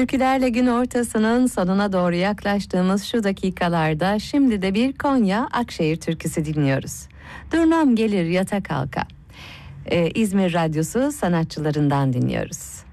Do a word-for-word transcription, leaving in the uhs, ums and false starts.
Türkülerle gün ortasının sonuna doğru yaklaştığımız şu dakikalarda şimdi de bir Konya Akşehir türküsü dinliyoruz. Durnam gelir yata kalka. Ee, İzmir Radyosu sanatçılarından dinliyoruz.